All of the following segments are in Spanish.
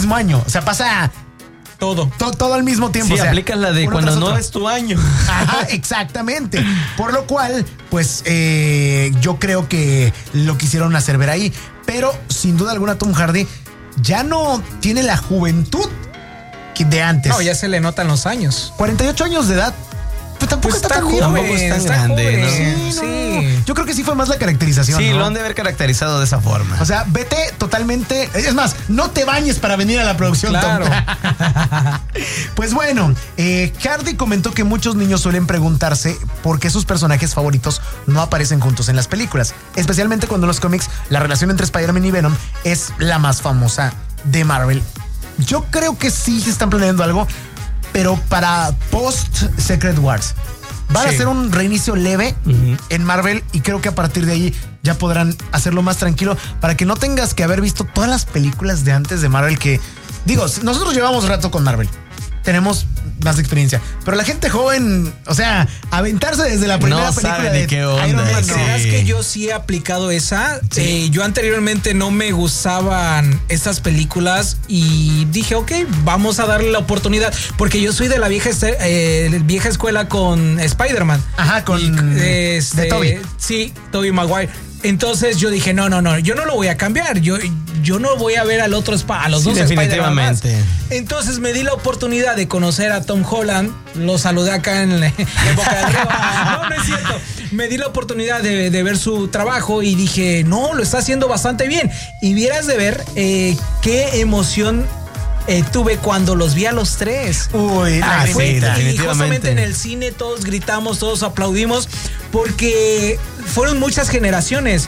mismo año. O sea, pasa todo al mismo tiempo. Sí, o sea, aplicas la de cuando no es tu año. Ajá, exactamente. Por lo cual, pues yo creo que lo quisieron hacer ver ahí. Pero sin duda alguna Tom Hardy ya no tiene la juventud de antes. No, ya se le notan los años. 48 años de edad. Pues tampoco Pues está tan joven, joven. Tampoco es tan está grande, joven, ¿no? Sí. Yo creo que sí fue más la caracterización. Sí, ¿no? lo han de haber caracterizado de esa forma. O sea, vete totalmente. Es más, no te bañes para venir a la producción. Claro. Tom. Pues bueno, Hardy comentó que muchos niños suelen preguntarse por qué sus personajes favoritos no aparecen juntos en las películas. Especialmente cuando en los cómics la relación entre Spider-Man y Venom es la más famosa de Marvel. Yo creo que sí están planeando algo, pero para post Secret Wars. Van a hacer un reinicio leve en Marvel y creo que a partir de ahí ya podrán hacerlo más tranquilo para que no tengas que haber visto todas las películas de antes de Marvel que, digo, nosotros llevamos rato con Marvel. Tenemos más experiencia. Pero la gente joven, o sea, aventarse desde la primera No película sabe de ni qué onda, Iron Man, sí. no. ¿Creerás que yo sí he aplicado esa? Sí. Yo anteriormente no me gustaban estas películas y dije, ok, vamos a darle la oportunidad. Porque yo soy de la vieja escuela con Spider-Man. Ajá, con de Tobey. Sí, Tobey Maguire. Entonces yo dije, no, yo no lo voy a cambiar. Yo no voy a ver a los dos Spider-Man más. definitivamente. Entonces me di la oportunidad de conocer a Tom Holland. Lo saludé acá en Boca del Río. No es cierto. Me di la oportunidad de ver su trabajo y dije, no, lo está haciendo bastante bien. Y vieras de ver qué emoción tuve cuando los vi a los tres. Uy, la sí, neta. Y definitivamente. justamente en el cine todos gritamos, todos aplaudimos, porque fueron muchas generaciones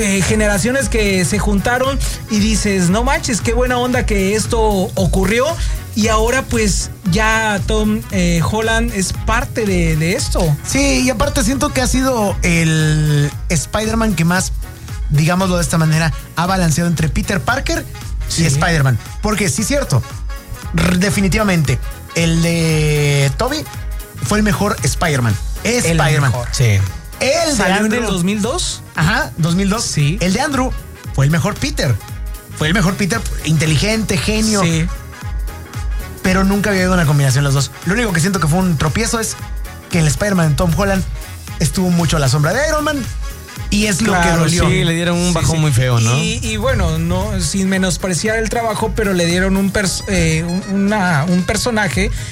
que se juntaron y dices, no manches, qué buena onda que esto ocurrió. Y ahora pues ya Tom Holland es parte de esto. Sí, y aparte siento que ha sido el Spider-Man que más, digámoslo de esta manera, ha balanceado entre Peter Parker y Spider-Man. Porque sí es cierto, definitivamente, el de Tobey fue el mejor Spider-Man. Spider-Man. mejor. Sí. El de ¿Salió en Andrew. el 2002? Ajá, 2002. Sí. El de Andrew fue el mejor Peter. Fue el mejor Peter, inteligente, genio. Sí. Pero nunca había habido una combinación los dos. Lo único que siento que fue un tropiezo es que el Spider-Man de Tom Holland estuvo mucho a la sombra de Iron Man. Y es lo que Claro, dolió. Sí, le dieron un bajón muy feo, ¿no? Y bueno, no sin menospreciar el trabajo, pero le dieron un personaje